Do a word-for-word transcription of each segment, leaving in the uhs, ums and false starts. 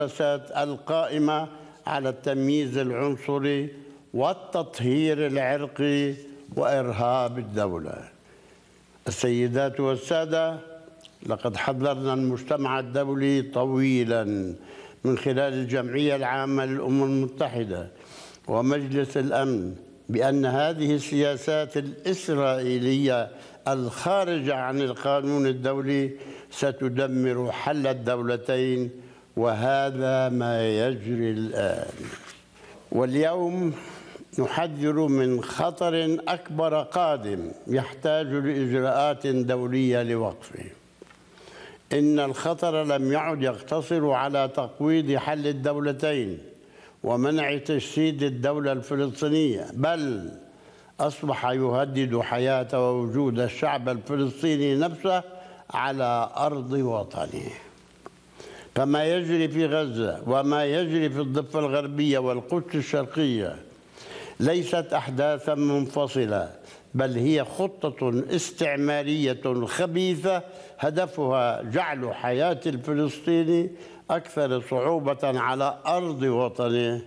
الممارسات القائمة على التمييز العنصري والتطهير العرقي وإرهاب الدولة. السيدات والسادة، لقد حذرنا المجتمع الدولي طويلا من خلال الجمعية العامة للأمم المتحدة ومجلس الأمن بأن هذه السياسات الإسرائيلية الخارجة عن القانون الدولي ستدمر حل الدولتين، وهذا ما يجري الآن. واليوم نحذر من خطر أكبر قادم يحتاج لإجراءات دولية لوقفه. إن الخطر لم يعد يقتصر على تقويض حل الدولتين ومنع تجسيد الدولة الفلسطينية، بل أصبح يهدد حياة ووجود الشعب الفلسطيني نفسه على أرض وطنه. فما يجري في غزة وما يجري في الضفة الغربية والقدس الشرقية ليست أحداثا منفصلة، بل هي خطة استعمارية خبيثة هدفها جعل حياة الفلسطيني أكثر صعوبة على أرض وطنه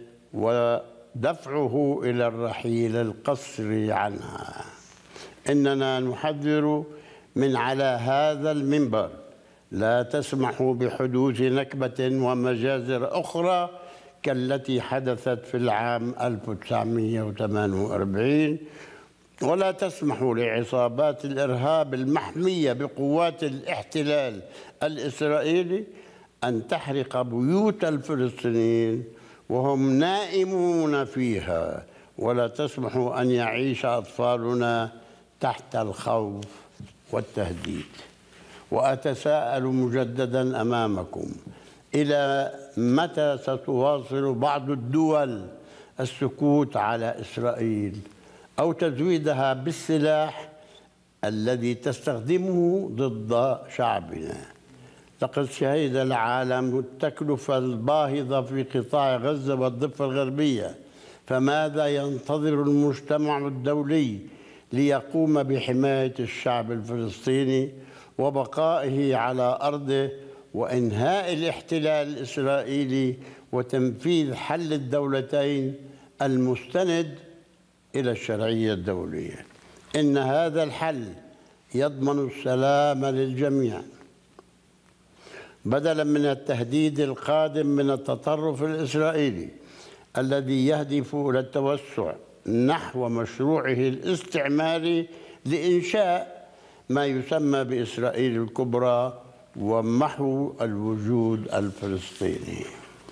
ودفعه إلى الرحيل القسري عنها. إننا نحذر من على هذا المنبر: لا تسمحوا بحدوث نكبة ومجازر أخرى كالتي حدثت في العام ألف وتسعمئة وثمانية وأربعين، ولا تسمحوا لعصابات الإرهاب المحمية بقوات الاحتلال الإسرائيلي أن تحرق بيوت الفلسطينيين وهم نائمون فيها، ولا تسمحوا أن يعيش أطفالنا تحت الخوف والتهديد. وأتساءل مجددا أمامكم: إلى متى ستواصل بعض الدول السكوت على إسرائيل أو تزويدها بالسلاح الذي تستخدمه ضد شعبنا؟ لقد شهد العالم التكلفة الباهظة في قطاع غزة والضفة الغربية، فماذا ينتظر المجتمع الدولي ليقوم بحماية الشعب الفلسطيني وبقائه على أرضه وإنهاء الاحتلال الإسرائيلي وتنفيذ حل الدولتين المستند إلى الشرعية الدولية؟ إن هذا الحل يضمن السلام للجميع بدلاً من التهديد القادم من التطرف الإسرائيلي الذي يهدف إلى التوسع نحو مشروعه الاستعماري لإنشاء ما يسمى بإسرائيل الكبرى ومحو الوجود الفلسطيني.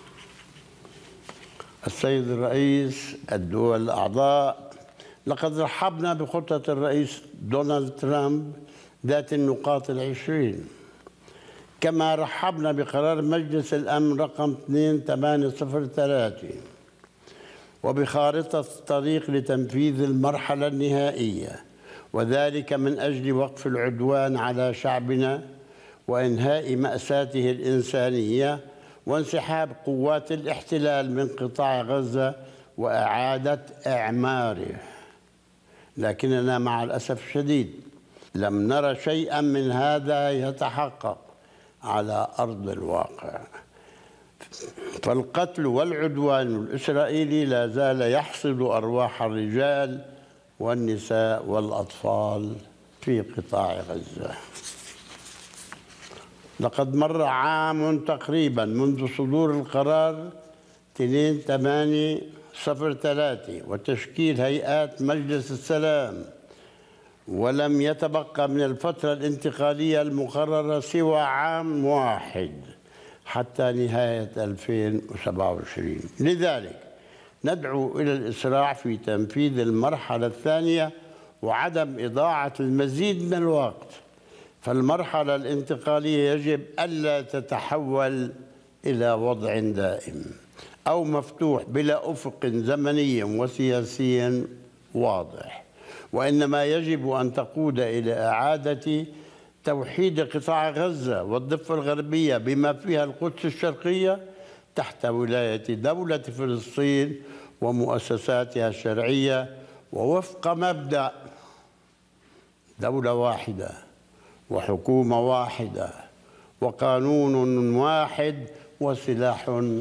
السيد الرئيس، الدول الأعضاء، لقد رحبنا بخطة الرئيس دونالد ترامب ذات النقاط العشرين، كما رحبنا بقرار مجلس الأمن رقم اثنين ثمانية صفر ثلاثة وبخارطة الطريق لتنفيذ المرحلة النهائية، وذلك من أجل وقف العدوان على شعبنا وإنهاء مأساته الإنسانية وانسحاب قوات الاحتلال من قطاع غزة وإعادة إعماره. لكننا مع الأسف الشديد لم نرى شيئا من هذا يتحقق على أرض الواقع، فالقتل والعدوان الإسرائيلي لا زال يحصد أرواح الرجال والنساء والأطفال في قطاع غزة. لقد مر عام تقريبا منذ صدور القرار اثنين ثمانية صفر ثلاثة وتشكيل هيئات مجلس السلام، ولم يتبقى من الفترة الانتقالية المقررة سوى عام واحد حتى نهاية ألفين وسبعة وعشرين. لذلك ندعو إلى الإسراع في تنفيذ المرحلة الثانية وعدم إضاعة المزيد من الوقت، فالمرحلة الانتقالية يجب ألا تتحول إلى وضع دائم أو مفتوح بلا أفق زمني وسياسي واضح، وإنما يجب أن تقود إلى إعادة توحيد قطاع غزة والضفة الغربية بما فيها القدس الشرقية تحت ولاية دولة فلسطين ومؤسساتها الشرعية، ووفق مبدأ دولة واحدة وحكومة واحدة وقانون واحد وسلاح